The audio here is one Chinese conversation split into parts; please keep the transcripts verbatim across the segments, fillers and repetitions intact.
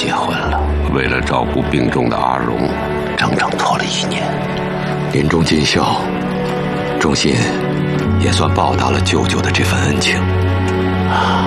结婚了。为了照顾病重的阿荣，整整拖了一年。 临终尽孝，忠信也算报答了舅舅的这份恩情。啊！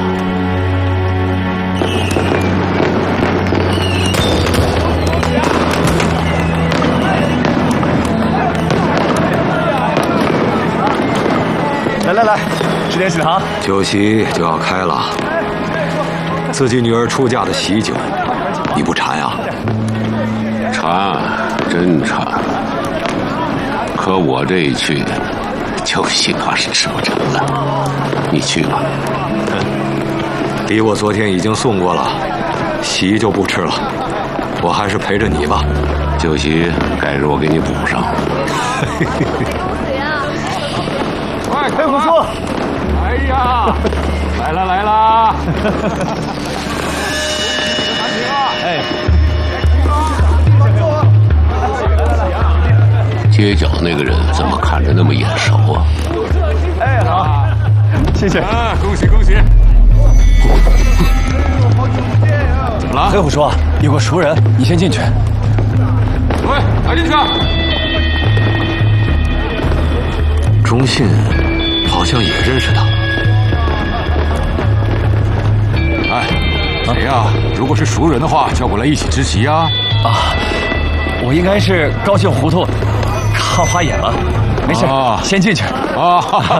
来来来，吃点喜糖。 酒席就要开了，自己女儿出嫁的喜酒，你不馋呀？ 馋，真馋。可我这一去，酒席怕是吃不成了。你去吧。 礼我昨天已经送过了，喜就不吃了。我还是陪着你吧。 酒席改日我给你补上。 快，黑虎叔！ 哎呀，来了来了！ 哎， 街角那个人怎么看着那么眼熟啊？ 哎，好，谢谢。 啊，恭喜恭喜！怎么了？ 黑虎叔，有个熟人，你先进去。 喂，快进去！ 忠信好像也认识他。 哎，谁呀？如果是熟人的话，叫过来一起吃席呀。 啊，我应该是高兴糊涂，看花眼了。没事， 啊、 先进去。 啊！哈哈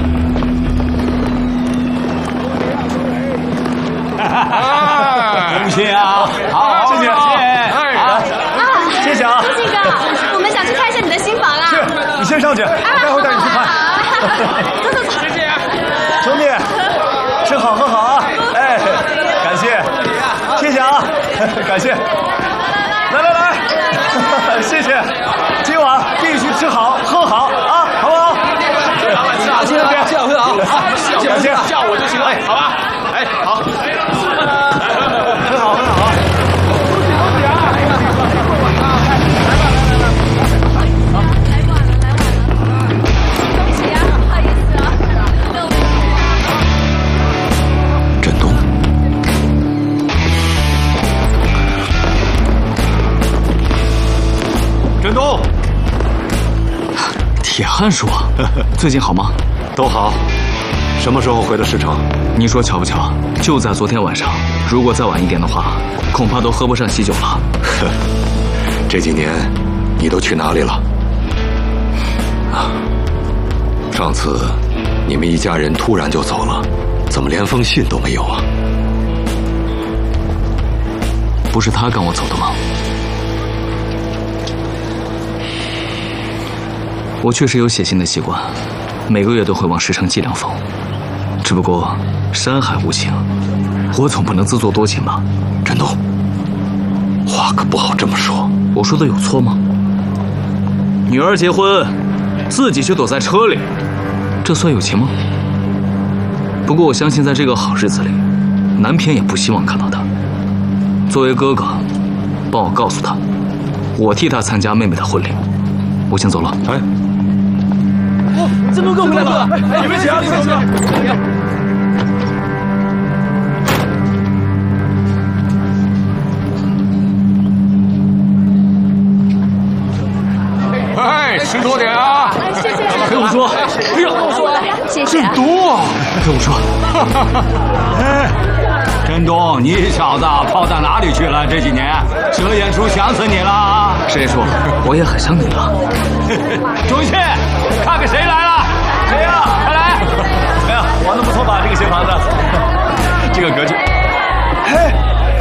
恭喜啊！好，谢谢， 哎， 啊， 谢谢啊！ 忠信哥，我们想去看一下你的新房啊。 是，你先上去，我待会带你去看。 走走走，谢谢兄弟，吃好喝好啊！哎，感谢，谢谢啊，感谢。来来来，谢谢，今晚必须吃好喝好啊，好不好？ 吃好吃好吃好喝好， 感谢， 叫我就行了，好吧？哎，好， 很好很好。 振东， 振东， 铁汉叔，最近好吗？ 都好。什么时候回的市城？ 你说巧不巧？就在昨天晚上。如果再晚一点的话，恐怕都喝不上喜酒了。 呵，这几年你都去哪里了？啊，上次你们一家人突然就走了，怎么连封信都没有啊？ 不是他赶我走的吗？我确实有写信的习惯，每个月都会往石城寄两封。只不过山海无情，我总不能自作多情吧？ 振东，话可不好这么说。 我说的有错吗？女儿结婚，自己却躲在车里，这算有情吗？不过我相信，在这个好日子里，南偏也不希望看到她。作为哥哥，帮我告诉她，我替她参加妹妹的婚礼。我先走了。 哎， 振东哥回来了！哎，你们请啊，你们请。 哎，吃多点啊！ 谢谢。 黑虎叔，哎呀， 谢谢。 振东， 黑虎叔， 哎，振东，你小子跑到哪里去了？这几年，佘演叔想死你了。 石爷叔，我也很想你了。 忠信，看看谁来了？谁呀？快来！ 怎么样，玩的不错吧？这个新房子，这个格局。嘿，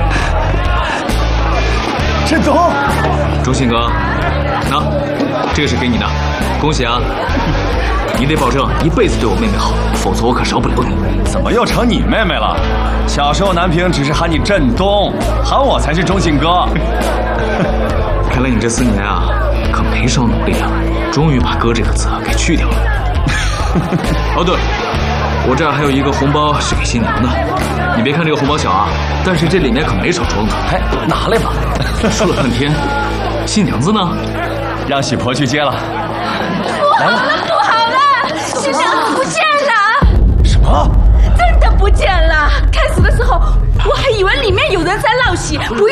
振东， 忠信哥，那这个是给你的，恭喜啊！你得保证一辈子对我妹妹好，否则我可饶不了你。 怎么又成你妹妹了？小时候南平只是喊你振东，喊我才是忠信哥。 看来你这四年啊，可没少努力啊，终于把哥这个字给去掉了。哦对，我这儿还有一个红包是给新娘的，你别看这个红包小啊，但是这里面可没少装的。 哎，拿来吧。 说了半天，新娘子呢？ 让喜婆去接了。 不好了，不好了，新娘子不见了！ 什么？ 真的不见了！开始的时候我还以为里面有人在闹喜，不